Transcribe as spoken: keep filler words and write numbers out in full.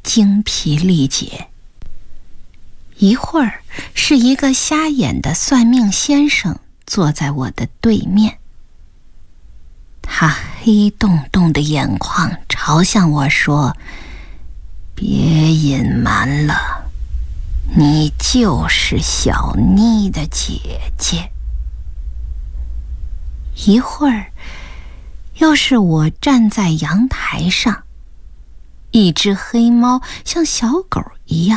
精疲力竭。一会儿是一个瞎眼的算命先生坐在我的对面，他黑洞洞的眼眶朝向我说：“别隐瞒了，你就是小妮的姐姐。”一会儿又是我站在阳台上，一只黑猫像小狗一样